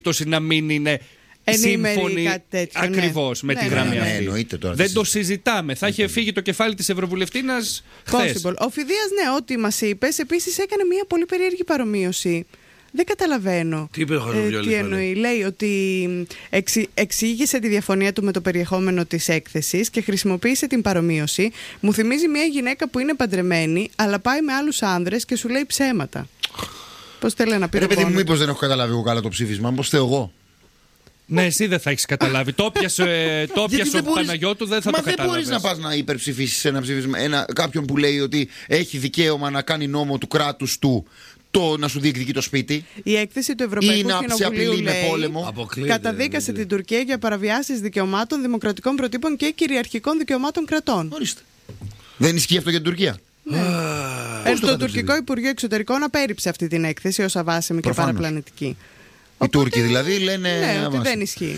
να μην είναι σύμφωνοι ακριβώς με τη γραμμή αυτή. Δεν το συζητάμε. Θα είχε φύγει το κεφάλι της Ευρωβουλευτίνας χθες. Ο Φιδίας, ναι, ό,τι μας είπες. Επίσης έκανε μια πολύ περίεργη παρομοίωση. Δεν καταλαβαίνω τι εννοεί. Λέει ότι εξήγησε τη διαφωνία του με το περιεχόμενο της έκθεσης και χρησιμοποίησε την παρομοίωση. Μου θυμίζει μια γυναίκα που είναι παντρεμένη, αλλά πάει με άλλους άνδρες και σου λέει ψέματα. Πώς θέλει να πει? Ρε παιδί μου, μήπως δεν έχω καταλάβει εγώ καλά το ψήφισμα, μήπως θέω εγώ. Ναι, εσύ δεν θα έχεις καταλάβει. Το πιασε ο Παναγιώτου, δεν θα το καταλάβεις. Μα δεν μπορείς να πας να υπερψηφίσεις ένα ψήφισμα κάποιον που λέει ότι έχει δικαίωμα να κάνει νόμο του κράτους του, να σου διεκδικεί το σπίτι. Η έκθεση του Ευρωπαϊκού Κοινοβουλίου λέει, καταδίκασε την Τουρκία για παραβιάσεις δικαιωμάτων, δημοκρατικών προτύπων και κυριαρχικών δικαιωμάτων κρατών. Ορίστε. Δεν ισχύει αυτό για την Τουρκία? Το τουρκικό Υπουργείο Εξωτερικών απέρριψε αυτή την έκθεση ως αβάσιμη και παραπλανητική. Οι Τούρκοι δηλαδή λένε ότι δεν ισχύει.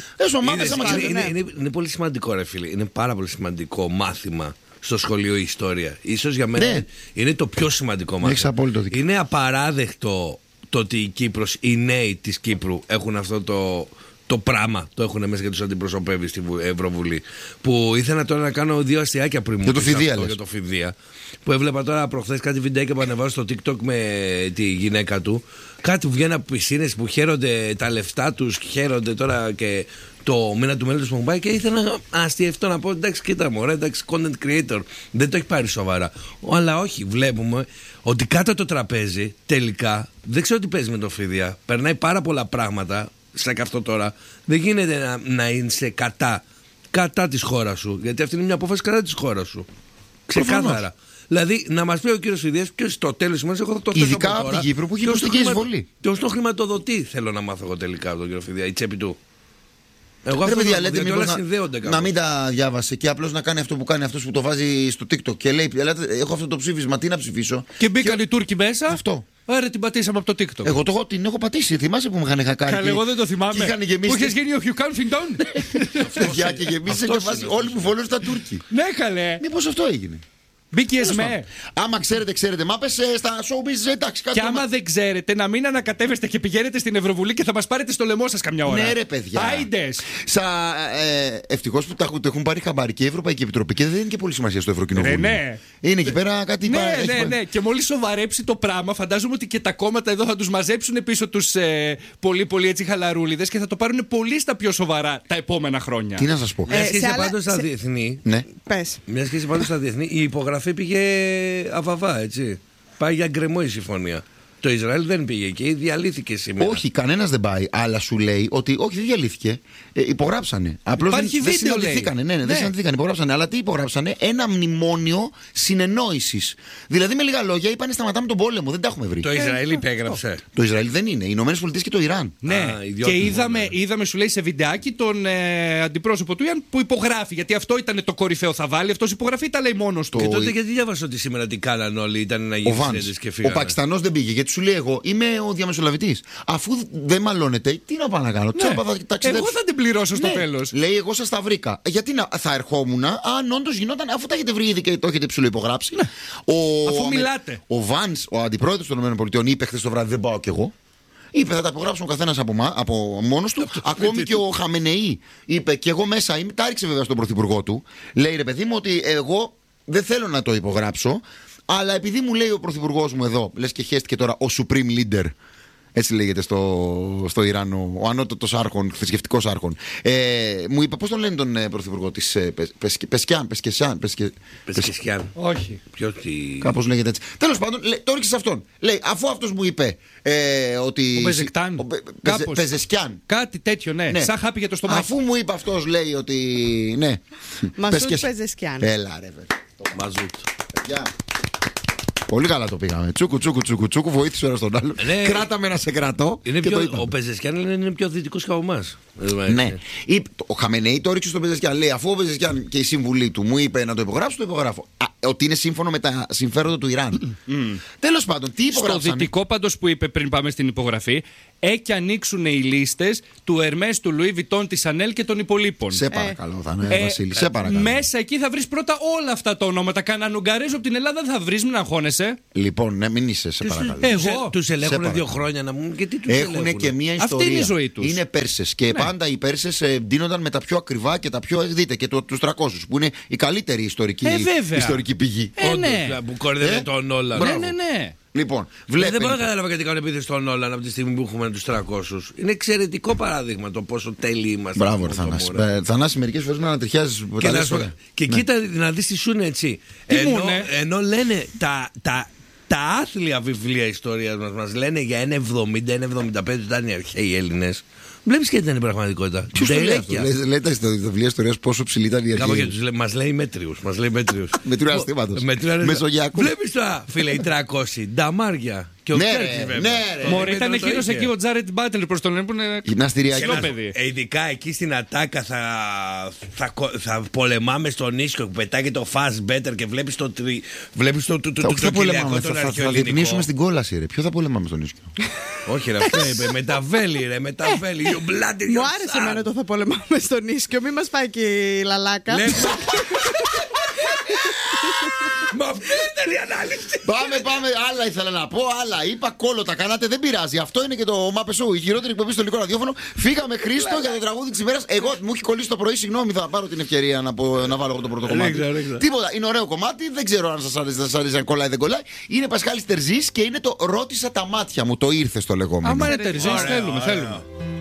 Είναι πολύ σημαντικό, ρε φίλε. Είναι πάρα πολύ σημαντικό μάθημα στο σχολείο η ιστορία. Ίσως για μένα είναι το πιο σημαντικό μάθημα. Είναι απαράδεκτο το ότι η Κύπρος, οι νέοι της Κύπρου έχουν αυτό το πράγμα. Το έχουν μέσα και τους αντιπροσωπεύει στη Ευρωβουλή. Που ήθελα τώρα να κάνω δύο αστιάκια πριν μου πεις αυτό για το Φιδία. Που έβλεπα τώρα προχθές κάτι βιντεάκι που ανεβάζω στο TikTok με τη γυναίκα του. Κάτι που βγαίνει από πισίνες που χαίρονται τα λεφτά τους, χαίρονται τώρα και το μήνα του μέλλοντος που μου πάει. Και ήθελα να αστιευτώ, να πω εντάξει, κοίτα μου, εντάξει, content creator. Δεν το έχει πάρει σοβαρά. Αλλά όχι, βλέπουμε ότι κάτω το τραπέζι τελικά δεν ξέρω τι παίζει με το Φιδία. Περνάει πάρα πολλά πράγματα. Σαν και αυτό τώρα, δεν γίνεται να είσαι κατά της χώρας σου. Γιατί αυτή είναι μια απόφαση κατά της χώρας σου. Ξεκάθαρα. Δηλαδή, να μας πει ο κύριος Φιδίας, ποιος στο τέλος της ημέρας έχω το θέσω. Ειδικά από την Κύπρο που έχει υποστική εισβολή. Ποιος το χρηματοδοτεί, θέλω να μάθω εγώ τελικά από τον κύριο Φιδία, η τσέπη του. Εγώ αυτό λέτε όλα συνδέονται κάπως. Να μην τα διάβασε και απλώς να κάνει αυτό που κάνει αυτός που το βάζει στο TikTok και λέει: έχω αυτό το ψήφισμα, τι να ψηφίσω. Και μπήκαν οι Τούρκοι μέσα. Αυτό. Άρα την πατήσαμε από το TikTok. Εγώ την έχω πατήσει. Θυμάσαι που με είχαν χακάρει? Καλά, εγώ δεν το θυμάμαι. Που είχες γίνει ο Hugh Countington. Παιδιά, και γεμίσε και βάζει όλοι μου φόλους τα Τούρκοι. Ναι, καλέ. Μήπως αυτό έγινε? Μπήκε εσμέ. Άμα ξέρετε. Μα πες στα showbiz, εντάξει. Και άμα δεν ξέρετε, να μην ανακατεύεστε και πηγαίνετε στην Ευρωβουλή και θα μας πάρετε στο λαιμό σας καμιά ώρα. Ναι, ρε παιδιά. Άιντες. Ευτυχώς που το έχουν πάρει χαμπάρι και η Ευρωπαϊκή Επιτροπή και δεν είναι και πολύ σημασία στο Ευρωκοινοβούλιο. Ναι. Είναι εκεί πέρα κάτι. Ναι. Και μόλις σοβαρέψει το πράγμα, φαντάζομαι ότι και τα κόμματα εδώ θα τους μαζέψουν πίσω τους πολύ έτσι χαλαρούλιδες και θα το πάρουν πολύ στα πιο σοβαρά τα επόμενα χρόνια. Τι να σας πω. Μια σχέση πάντως στα διεθνή. Μια σχέση πάντως στα διεθνή. Η υπογραφή πήγε αβαβά, έτσι. Πάει για γκρεμό η συμφωνία. Το Ισραήλ δεν πήγε εκεί, διαλύθηκε σήμερα. Όχι, κανένας δεν πάει, αλλά σου λέει ότι όχι, δεν διαλύθηκε. Υπογράψανε. Απλώς δεν συναντηθήκανε. Ναι, δεν συναντηθήκανε, υπογράψανε. Αλλά τι υπογράψανε? Ένα μνημόνιο συνεννόησης. Δηλαδή, με λίγα λόγια, είπανε σταματάμε τον πόλεμο. Δεν τα έχουμε βρει. Το Ισραήλ υπέγραψε. Το Ισραήλ δεν είναι. Οι Ηνωμένες Πολιτείες και το Ιράν. Ναι, και είδαμε, σου λέει, σε βιντεάκι τον αντιπρόσωπο του Ιράν που υπογράφει. Γιατί αυτό ήταν το κορυφαίο θα βάλει. Αυτό υπογραφεί, τα λέει μόνος του. Και τότε γιατί διάβασα ότι σήμερα τι κάναν όλοι, ήταν να γίνει συνέντευξη και φύγανε. Ο Πακιστανός δεν πήγε. Γιατί σου λέει εγώ είμαι ο διαμεσολαβητής. Αφού δεν μαλώνετε, τι να πάω να κάνω? Εγώ θα την πληρώσω στο τέλος. Λέει, εγώ σας τα βρήκα. Γιατί θα ερχόμουν αν όντως γινόταν, αφού τα έχετε βρει ήδη και το έχετε ψιλοϋπογράψει. Αφού μιλάτε. Ο Βανς, ο αντιπρόεδρος των ΗΠΑ, είπε χθες το βράδυ: δεν πάω κι εγώ. Είπε, θα τα υπογράψουμε ο καθένας από μόνος του. Ακόμη και ο Χαμενεή είπε, και εγώ μέσα είμαι. Τα ρίξε βέβαια στον πρωθυπουργό του. Λέει, ρε παιδί μου, ότι εγώ δεν θέλω να το υπογράψω. Αλλά επειδή μου λέει ο πρωθυπουργός μου εδώ, λες και χέστηκε τώρα ο Supreme Leader, έτσι λέγεται στο Ιράν, ο ανώτατος άρχον, θρησκευτικός άρχον, μου είπε, πώς τον λένε τον πρωθυπουργό της Πεσκιάν. Όχι. Κάπως λέγεται έτσι. Τέλος πάντων, το έριξε σε αυτόν. Λέει, αφού αυτός μου είπε ότι. Ο Πεζεκτάν. Πεζεσκιάν. Κάτι τέτοιο, ναι. Σαν χάπη για το στομάχι. Αφού μου είπε αυτός, λέει ότι. Ναι. Μασούτ Πεζεσκιάν. Έλα, ρε βέβαια. Μαζούτ. Πολύ καλά το πήγαμε. Τσούκου, βοήθησε ο ένας τον άλλο. Ναι. Κράταμε να σε κρατώ. Ο Πεζεσκιάν είναι πιο δυτικός από εμάς. Ναι. Ο Χαμενεή το έριξε στον Πεζεσκιάν. Λέει, αφού ο Πεζεσκιάν και η συμβουλή του μου είπε να το υπογράψω, το υπογράφω. Ότι είναι σύμφωνο με τα συμφέροντα του Ιράν. Τέλος πάντων, τι υπογράψανε? Στο δυτικό πάντως που είπε πριν πάμε στην υπογραφή, και ανοίξουν οι λίστες του Hermès, του Louis Vuitton, της Chanel και των υπολείπων. Σε παρακαλώ, Βασίλη, σε παρακαλώ. Μέσα εκεί θα βρεις πρώτα όλα αυτά τα ονόματα. Κανέναν Ουγγαρέζο από την Ελλάδα δεν θα βρεις, μην αγχώνεσαι. Λοιπόν, ναι, μην είσαι, σε παρακαλώ. Εγώ. Τους ελέγχουν 2 χρόνια να μου. Γιατί τους έχουν και μία ιστορία. Αυτή είναι η ζωή τους. Είναι Πέρσες. Και πάντα οι Πέρσες ντύνονταν με τα πιο ακριβά και τα πιο. Δείτε και τους 300 που είναι η καλύτερη ιστορική πηγή. Που κορδεύει τον Όλαν. Ναι. Λοιπόν, δεν μπορώ να καταλάβω γιατί κάνουν επίθεση στον Όλαν από τη στιγμή που έχουμε τους 300. Είναι εξαιρετικό παράδειγμα το πόσο τέλειοι είμαστε. Μπράβο, Θανάση, μερικές φορές με ανατριχιάζεις. Και κοίτα να δεις τι σου είναι έτσι. Ενώ λένε τα άθλια βιβλία ιστορίας μας λένε για 1,70-1,75 ήταν οι αρχαίοι Έλληνες. Βλέπεις και ήταν η πραγματικότητα. Ποιος το λέει αυτό? Λέτε στα βιβλία ιστορίας πόσο ψηλή ήταν η αρχαίοι. Μας λέει μέτριους. Μετρίου αστήματος. Μεσογειακού. Βλέπεις τώρα, φίλε, οι 300 νταμάρια. Μωρέ, ήταν εκείνος εκεί ο Τζάρετ Μπάτλερ προς τον που είναι γυμναστηριακό παιδί. Ειδικά εκεί στην Ατάκα θα πολεμάμε στον ίσιο που πετάγει το fast better και βλέπεις το τροκυλιακό τον αρχαιοελληνικό. Θα διεθνήσουμε στην κόλαση, ρε. Ποιο θα πολεμάμε στον ίσιο? Όχι, ρε, αυτό είπε. Μεταβέλει, ρε. Μου άρεσε εμένα το θα πολεμάμε στον ίσιο. Μην μας πάει και η λαλάκα. Μα αυτή ήταν η ανάλυση. Πάμε. Άλλα ήθελα να πω. Άλλα είπα. Κόλλο τα κάνατε. Δεν πειράζει. Αυτό είναι και το Μαπεσού. Η χειρότερη εκπομπή στο ελληνικό ραδιόφωνο. Φύγαμε, Χρήστο, για το τραγούδι της ημέρας. Εγώ μου έχει κολλήσει το πρωί. Συγγνώμη, θα πάρω την ευκαιρία να βάλω εγώ το πρώτο κομμάτι. Τίποτα. Είναι ωραίο κομμάτι. Δεν ξέρω αν σας αρέσει, αν κολλάει δεν κολλάει. Είναι Πασχάλης Τερζής και είναι το Ρώτησα τα μάτια μου. Το ήρθε στο λεγόμενο. Άμα είναι Τερζής, θέλουμε.